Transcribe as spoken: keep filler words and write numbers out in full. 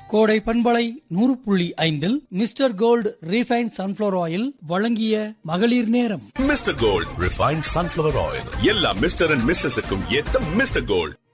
கோடை பண்பலை நூறு புள்ளி ஐந்தில் mister gold refined sunflower oil வழங்கிய மகளிர் நேரம். Mister gold refined sunflower oil எல்லா மிஸ்டர் அண்ட் மிஸ்ஸஸுக்கும் ஏத்த மிஸ்டர் கோல்டு.